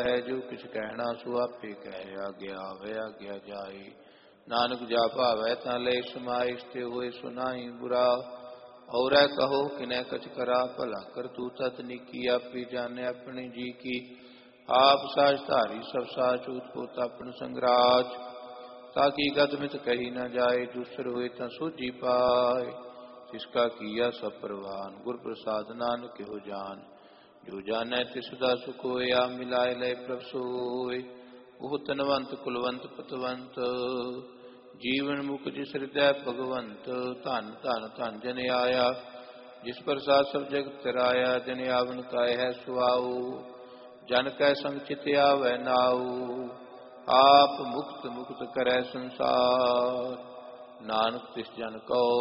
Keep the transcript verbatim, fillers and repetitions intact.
है जो किछ कहना सो आपे कहे आज्ञा आवे आज्ञा जाए। नानक जा भावै ता ले समाए स्ते होए सुनाई बुरा। और कहो किनै कछ करा भला कर तू तत निकी आपी जाने अपनी जी की। आप साज धारी सब साच उत्पोत अपन संगराज। ताकि गदमित कही न जाए दूसर हुए ता सोझी पाए। जिसका किया सब परवान गुर प्रसाद नानक हो जान। जो जानै तिसदा सुख होया मिलाए लय प्रभ सोय। ओह तनवंत कुलवंत पतवंत जीवन मुख जिस हृदय भगवंत। धन धन धन जन आया जिस प्रसाद सब जगत तराया। जन आवन काय है सुआओ जन कै संग चित आवे नाऊ। आप मुक्त मुक्त करै संसार नानक तिस जन को